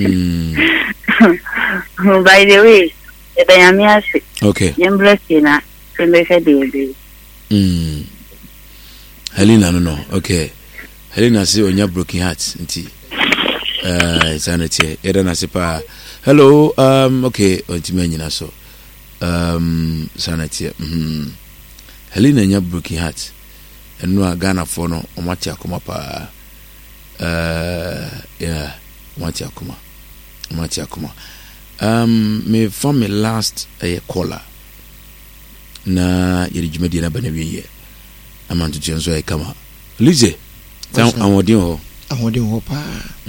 By the way, I am here. Okay. Yembrasina, Sembeca. Helena, no. Okay. Helena say on your broken heart. Sanity. Edana sepa. Hello. Okay. Ontimenya so. Sanity. Helena on your broken heart. And no Ghana for no. Omatia kuma pa. Yeah. Omatia kuma. Me from me last caller. Na yeri jumedi na banabi ye. Amantu chenzo ya kama. Lize. Amodin ho pa.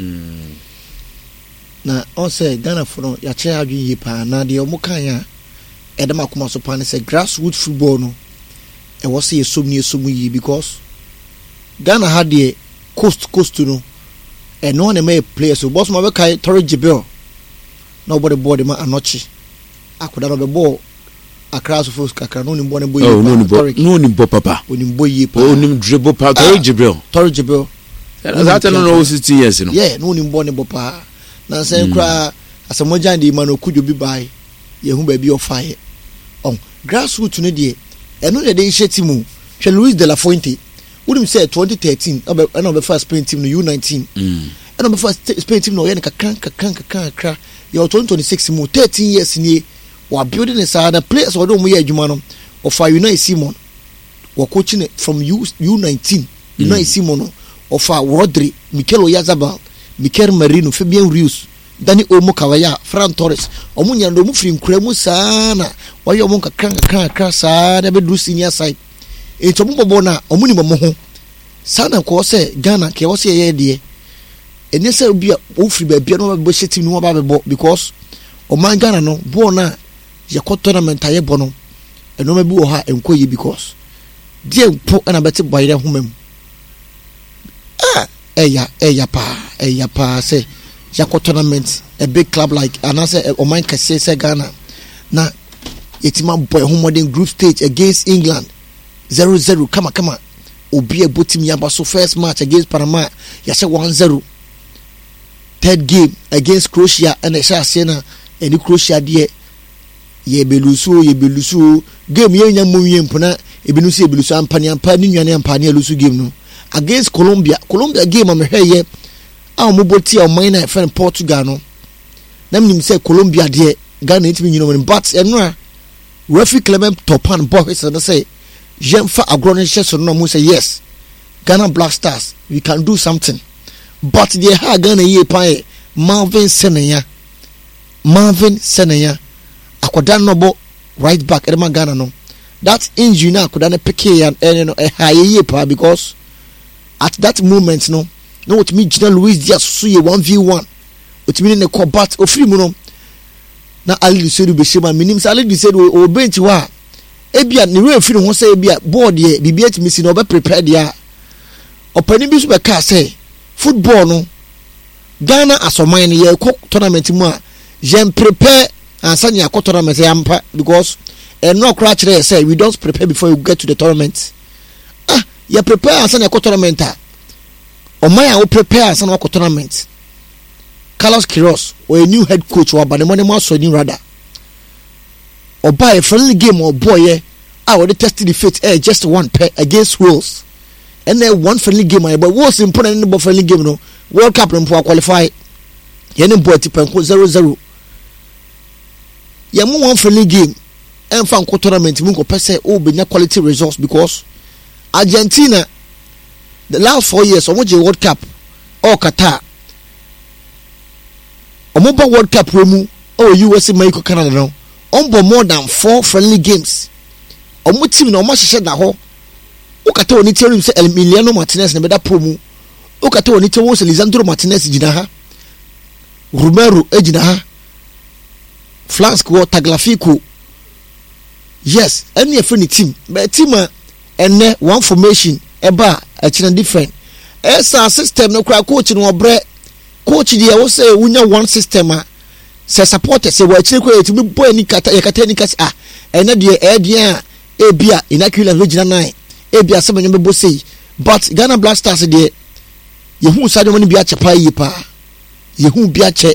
Na on say Ghana for no ya che adwi yi pa na de omo kan ya edema kuma so pa ne say grassroots football no e was say yesom yi because Ghana had the coast no and no one may play so boss ma be kai Torre Jebel nobody board ma anochi akoda no be ball across of kakra no ni bo ne boy no ni bo papa oni boy yi pa oni dribble pa Torre Jebel that no 60 years no yeah no ni bo ne bo pa na say kra asamoja ndi ma no kujo bi bai ye hu ba bi ofaye on grassroots no de eno de initiate mu hwe Luis de la Fuente would say 2013 and the first Spain team no U19 and the first Spain team no yen kakra your 2026 mu 13 years ni we building a side players we don mu adwuma no of Unai Simon we coaching from U19 Unai Simon of Rodri Mikel Oyarzabal Mikel Merino Fabian Ruiz Dani Olmo Kawaya Fran Torres omunya ndo mu firi nkramu sana wa yo mo kakra sana be do senior side eto mbobo na omuni mo ho sana ko se Ghana ke wo se ye de ene se obi a ofiri ba bia no ba sheti no ba bebo because o man Ghana no bo na ye ko tournament aye bo no eno ma bi wo ha enko yi because die mpo na beti boyre homam eya pa say Yako tournament a big club like anasa o man kase say Ghana na yetima boy homodin group stage against England 0-0 kama obi e botim yaba so first match against Panama ya say 1-0 third game against Croatia and Arsenal and Croatia there ye belusu game ye nya monwie mpona ebinusu ampani ni nwane ampani elusu game no against Colombia game amehwe a moboti a minor friend Portugal no na mnim say Colombia de Ghana it mean but enra referee Clement Topan boys and say Jemfa Agronation no mo say yes Ghana Black Stars we can do something but they ha Ghana ye pa Marvin Senenya akoda no right back edema Ghana no that injury na akoda na peke ya no ha ye pa because at that moment no what me Gina Luis Diaz so ye 1v1 what me ne ko bat ofiri mu no na Ali Seru be shema minim sa Ali Seru o bench wa ebia ne we ofiri ho say ebia board ye bibia timi si no be prepare dia opani bi so be ka say football no Ghana asoman ne ye ko tournament mu a jem prepare ansani akọ tournament yampa because no crash there say we don't prepare before you get to the tournament you prepare ansani akọ tournament Omaya will prepare as an tournament. Carlos Queiroz or a new head coach or Banemone so new radar. Or buy a friendly game or boy, I would test the fit just one pair against Wales. And then one friendly game, but what's important in the friendly game no World Cup and qualify. Yenin boy tip 0-0. Yamu one friendly game and found tournament mungo pese be quality results because Argentina the last 4 years of World Cup or Qatar Omoba World Cup remu or USA Mexico Canada no ombo more than 4 friendly games omo team na omo hye da ho ukata oni team say Emiliano Martinez na beda promu ukata oni team say Lisandro Martinez gina ha Romero ejina ha Flansco Tagliafico yes any friendly team but team ene one formation eba a different esa system no kra coach no obre coach dia wo say wunya one system a se support se wa chire ko etimi boy ni kata ni kasi ene de dia ebia inakula regional 9 ebia se banyo bebo say but Ghana Black Stars de yehu sadio ni bia chepa yi pa yehu bia che